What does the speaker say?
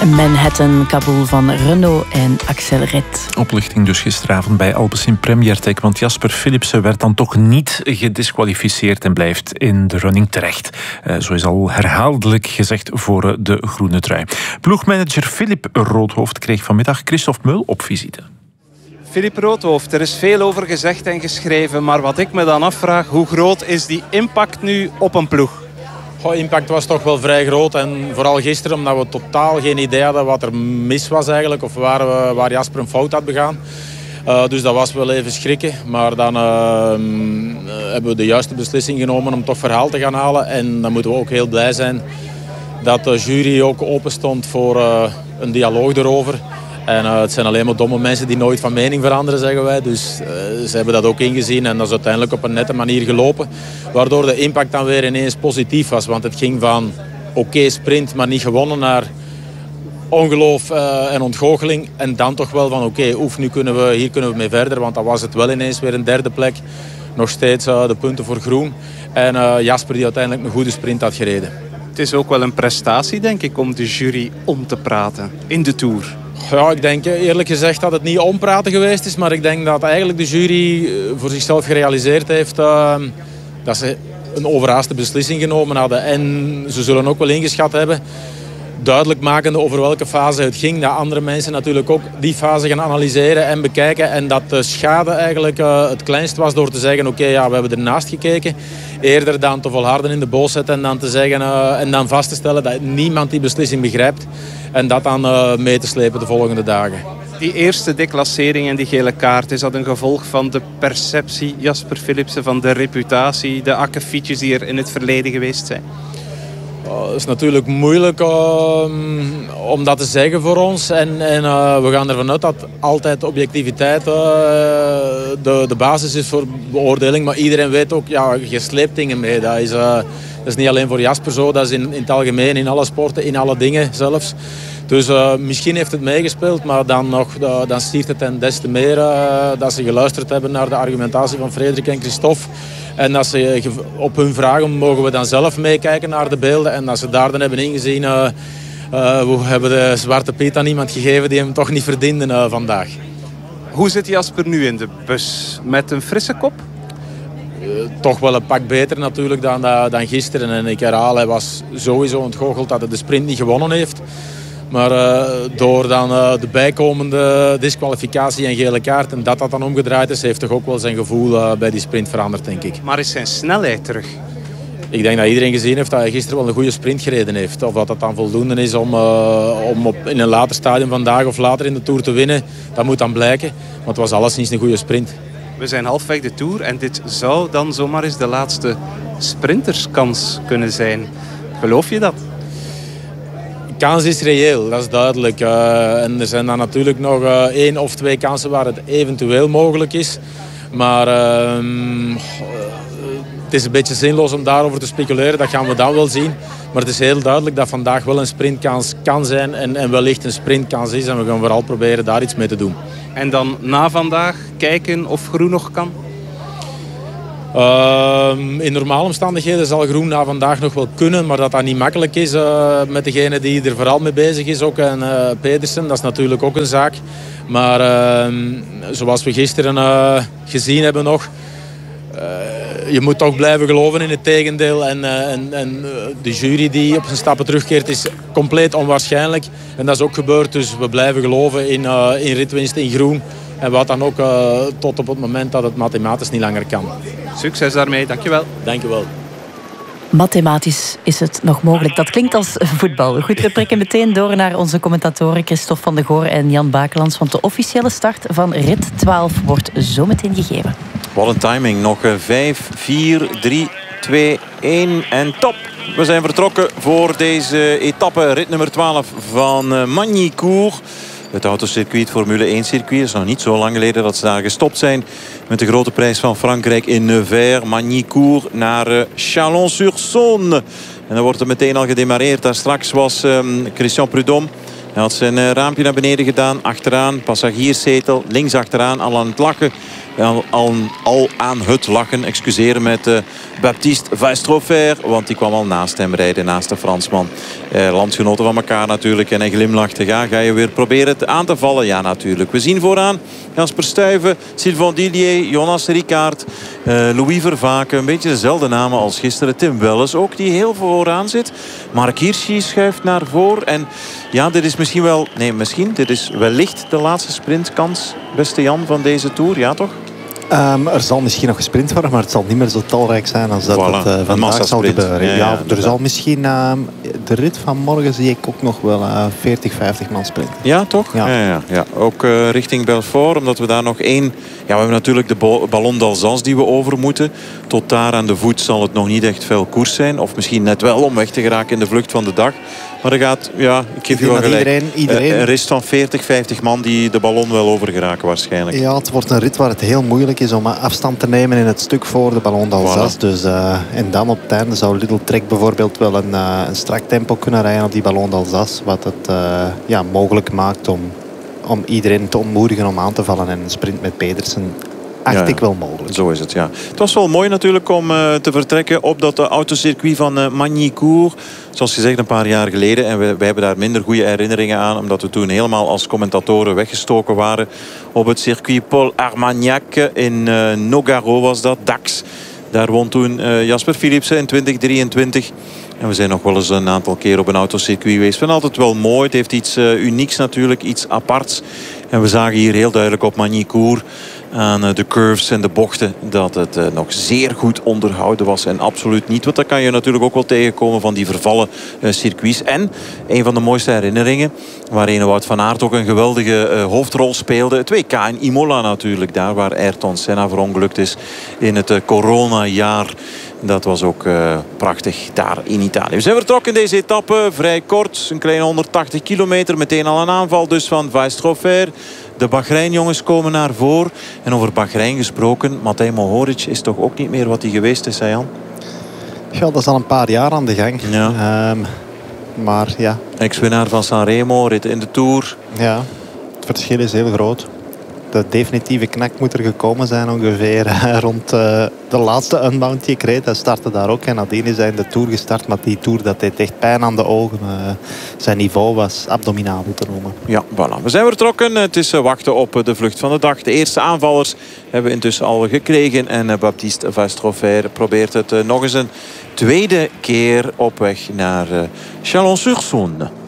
Manhattan, Kabul van Renault en Axel Red. Oplichting dus gisteravond bij Alpecin Premier Tech, want Jasper Philipsen werd dan toch niet gedisqualificeerd en blijft in de running terecht. Zo is al herhaaldelijk gezegd voor de groene trui. Ploegmanager Philip Roodhoofd kreeg vanmiddag Christophe Meul op visite. Philip Roodhoofd, er is veel over gezegd en geschreven, maar wat ik me dan afvraag, hoe groot is die impact nu op een ploeg? Impact was toch wel vrij groot en vooral gisteren omdat we totaal geen idee hadden wat er mis was eigenlijk of waar Jasper een fout had begaan. Dus dat was wel even schrikken, maar dan hebben we de juiste beslissing genomen om toch verhaal te gaan halen. En dan moeten we ook heel blij zijn dat de jury ook open stond voor een dialoog erover. En het zijn alleen maar domme mensen die nooit van mening veranderen, zeggen wij. Dus ze hebben dat ook ingezien en dat is uiteindelijk op een nette manier gelopen. Waardoor de impact dan weer ineens positief was. Want het ging van oké, sprint, maar niet gewonnen naar ongeloof en ontgoocheling. En dan toch wel van oké, hier kunnen we mee verder. Want dan was het wel ineens weer een derde plek. Nog steeds de punten voor groen. En Jasper die uiteindelijk een goede sprint had gereden. Het is ook wel een prestatie, denk ik, om de jury om te praten in de Tour. Ja, ik denk eerlijk gezegd dat het niet ompraten geweest is. Maar ik denk dat eigenlijk de jury voor zichzelf gerealiseerd heeft dat ze een overhaaste beslissing genomen hadden. En ze zullen ook wel ingeschat hebben, duidelijk makende over welke fase het ging. Dat andere mensen natuurlijk ook die fase gaan analyseren en bekijken. En dat de schade eigenlijk het kleinst was door te zeggen oké, we hebben ernaast gekeken. Eerder dan te volharden in de boosheid en dan te zeggen en dan vast te stellen dat niemand die beslissing begrijpt. En dat dan mee te slepen de volgende dagen. Die eerste deklassering en die gele kaart, is dat een gevolg van de perceptie, Jasper Philipsen, van de reputatie, de akkefietjes die er in het verleden geweest zijn? Het is natuurlijk moeilijk om dat te zeggen voor ons. En we gaan ervan uit dat altijd objectiviteit de basis is voor beoordeling. Maar iedereen weet ook, je sleept dingen mee. Dat is niet alleen voor Jasper zo, dat is in het algemeen, in alle sporten, in alle dingen zelfs. Dus misschien heeft het meegespeeld, maar dan stiert het ten des te meer dat ze geluisterd hebben naar de argumentatie van Frederik en Christophe. En dat ze op hun vragen mogen we dan zelf meekijken naar de beelden. En dat ze daar dan hebben ingezien, we hebben de Zwarte Piet aan iemand gegeven die hem toch niet verdiende vandaag. Hoe zit Jasper nu in de bus? Met een frisse kop? Toch wel een pak beter natuurlijk dan gisteren. En ik herhaal, hij was sowieso ontgoocheld dat hij de sprint niet gewonnen heeft. Maar door dan de bijkomende disqualificatie en gele kaart en dat dan omgedraaid is, heeft toch ook wel zijn gevoel bij die sprint veranderd, denk ik. Maar is zijn snelheid terug? Ik denk dat iedereen gezien heeft dat hij gisteren wel een goede sprint gereden heeft. Of dat dan voldoende is om in een later stadium vandaag of later in de Tour te winnen, dat moet dan blijken. Maar het was alleszins een goede sprint. We zijn halfweg de Tour en dit zou dan zomaar eens de laatste sprinterskans kunnen zijn. Geloof je dat? De kans is reëel, dat is duidelijk. En er zijn dan natuurlijk nog 1 of 2 kansen waar het eventueel mogelijk is. Maar het is een beetje zinloos om daarover te speculeren. Dat gaan we dan wel zien. Maar het is heel duidelijk dat vandaag wel een sprintkans kan zijn. En wellicht een sprintkans is. En we gaan vooral proberen daar iets mee te doen. En dan na vandaag kijken of groen nog kan? In normale omstandigheden zal groen na vandaag nog wel kunnen, maar dat niet makkelijk is met degene die er vooral mee bezig is, ook en Pedersen, dat is natuurlijk ook een zaak. Maar zoals we gisteren gezien hebben nog, je moet toch blijven geloven in het tegendeel. En de jury die op zijn stappen terugkeert is compleet onwaarschijnlijk. En dat is ook gebeurd, dus we blijven geloven in ritwinst, in groen. En wat dan ook tot op het moment dat het mathematisch niet langer kan. Succes daarmee, dankjewel. Dankjewel. Mathematisch is het nog mogelijk. Dat klinkt als voetbal. Goed, we prikken meteen door naar onze commentatoren Christophe van de Goor en Jan Bakelands. Want de officiële start van rit 12 wordt zo meteen gegeven. Wat een timing. Nog 5, 4, 3, 2, 1 en top. We zijn vertrokken voor deze etappe. Rit nummer 12 van Magny-Cours. Het autocircuit, Formule 1 circuit. Het is nog niet zo lang geleden dat ze daar gestopt zijn met de grote prijs van Frankrijk in Nevers. Magny-Cours naar Chalon-sur-Saône. En dan wordt er meteen al gedemareerd. Daar straks was Christian Prudhomme. Hij had zijn raampje naar beneden gedaan. Achteraan, passagierszetel. Links achteraan, al aan het lachen. al aan het lachen. Excuseer met Baptiste Vaestrofer. Want die kwam al naast hem rijden. Naast de Fransman. Landgenoten van elkaar natuurlijk. En hij glimlachte. Ga je weer proberen het aan te vallen? Ja, natuurlijk. We zien vooraan Jasper Stuyven, Sylvain Dillier, Jonas Rickaert, Louis Vervaken. Een beetje dezelfde namen als gisteren. Tim Welles ook, die heel vooraan zit. Mark Hirschi schuift naar voren. En ja, dit is misschien wel... Nee, misschien. Dit is wellicht de laatste sprintkans, beste Jan, van deze Tour. Ja, toch? Er zal misschien nog gesprint worden, maar het zal niet meer zo talrijk zijn als dat het vandaag zal gebeuren. Ja, er zal misschien de rit van morgen zie ik ook nog wel 40, 50 man sprinten. Ja, toch? Ja. Ook richting Belfort, omdat we daar nog één... Ja, we hebben natuurlijk de Ballon d'Alsace die we over moeten. Tot daar aan de voet zal het nog niet echt veel koers zijn. Of misschien net wel om weg te geraken in de vlucht van de dag. Maar er gaat, ja, ik geef je wel gelijk. Iedereen. Een rest van 40, 50 man die de ballon wel over geraken waarschijnlijk. Ja, het wordt een rit waar het heel moeilijk is om afstand te nemen in het stuk voor de Ballon d'Alsace. Voilà. Dus, en dan op het einde zou Lidl Trek bijvoorbeeld wel een strak tempo kunnen rijden op die Ballon d'Alsace. Wat het mogelijk maakt om iedereen te ontmoedigen om aan te vallen. En een sprint met Pedersen acht ik wel mogelijk. Zo is het, ja. Het was wel mooi natuurlijk om te vertrekken op dat autocircuit van Magny-Cours. Zoals gezegd een paar jaar geleden. En wij hebben daar minder goede herinneringen aan. Omdat we toen helemaal als commentatoren weggestoken waren. Op het circuit Paul Armagnac in Nogaro was dat. Dax. Daar won toen Jasper Philipsen in 2023. En we zijn nog wel eens een aantal keer op een autocircuit geweest. Ik vind het altijd wel mooi. Het heeft iets unieks natuurlijk. Iets aparts. En we zagen hier heel duidelijk op Magny-Cours aan de curves en de bochten dat het nog zeer goed onderhouden was. En absoluut niet. Want dat kan je natuurlijk ook wel tegenkomen van die vervallen circuits. En een van de mooiste herinneringen, waarin Wout van Aert ook een geweldige hoofdrol speelde. Het WK in Imola natuurlijk. Daar waar Ayrton Senna verongelukt is in het coronajaar. Dat was ook prachtig daar in Italië. We zijn vertrokken in deze etappe. Vrij kort. Een kleine 180 kilometer. Meteen al een aanval dus van Vaestrofer. De Bahrein-jongens komen naar voren. En over Bahrein gesproken. Matej Mohoric is toch ook niet meer wat hij geweest is, Jan? Ja, dat is al een paar jaar aan de gang. Ja. Maar ja. Ex-winnaar van Sanremo, rit in de Tour. Ja, het verschil is heel groot. De definitieve knak moet er gekomen zijn ongeveer rond de laatste Unbound die ik reed. Hij startte daar ook en nadien is hij in de Tour gestart. Maar die Tour dat deed echt pijn aan de ogen. Zijn niveau was abdominabel te noemen. Ja, voilà. We zijn vertrokken. Het is wachten op de vlucht van de dag. De eerste aanvallers hebben we intussen al gekregen. En Baptiste Vaestrofer probeert het nog eens een tweede keer op weg naar Chalon-sur-Saône.